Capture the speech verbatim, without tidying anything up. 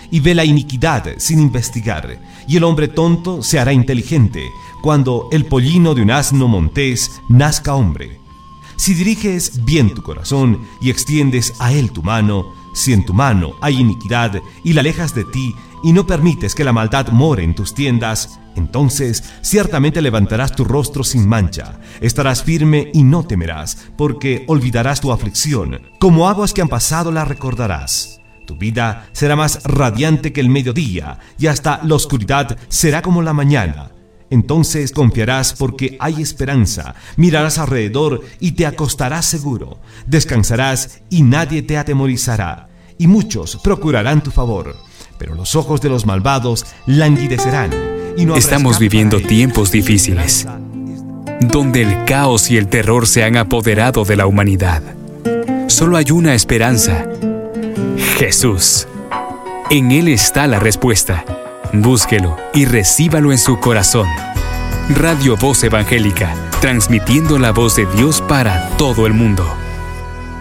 y ve la iniquidad sin investigar, y el hombre tonto se hará inteligente cuando el pollino de un asno montés nazca hombre. Si diriges bien tu corazón y extiendes a él tu mano, si en tu mano hay iniquidad y la alejas de ti y no permites que la maldad more en tus tiendas, entonces ciertamente levantarás tu rostro sin mancha, estarás firme y no temerás, porque olvidarás tu aflicción, como aguas que han pasado la recordarás. Tu vida será más radiante que el mediodía, y hasta la oscuridad será como la mañana. Entonces confiarás porque hay esperanza, mirarás alrededor y te acostarás seguro, descansarás y nadie te atemorizará, y muchos procurarán tu favor, pero los ojos de los malvados languidecerán. Y no Estamos viviendo tiempos difíciles, donde el caos y el terror se han apoderado de la humanidad. Solo hay una esperanza: Jesús. En Él está la respuesta. Búsquelo y recíbalo en su corazón. Radio Voz Evangélica, transmitiendo la voz de Dios para todo el mundo.